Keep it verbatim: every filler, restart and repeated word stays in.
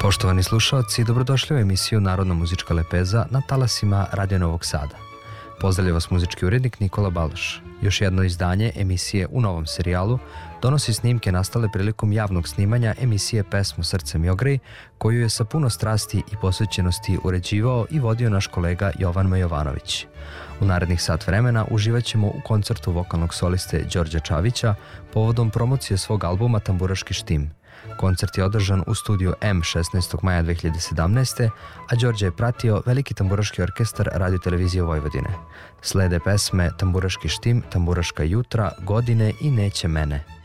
Poštovani slušalci, dobrodošli u emisiju Narodna muzička lepeza na talasima Radio Novog Sada. Pozdravlja vas muzički urednik Nikola Balaš. Još jedno izdanje emisije u novom serijalu donosi snimke nastale prilikom javnog snimanja emisije Pesmo Srce mi ogrej, koju je sa puno strasti i posvećenosti uređivao i vodio naš kolega Jovan Jovanović. U narednih sat vremena uživat ćemo u koncertu vokalnog soliste Đorđa Čavića povodom promocije svog albuma Tamburaški štim. Koncert je održan u studiju M šesnaestog maja dve hiljade sedamnaeste. a Đorđe je pratio Veliki tamburaški orkestar Radio televizije Vojvodine. Slede pesme Tamburaški štim, Tamburaška jutra, Godine i Neće mene.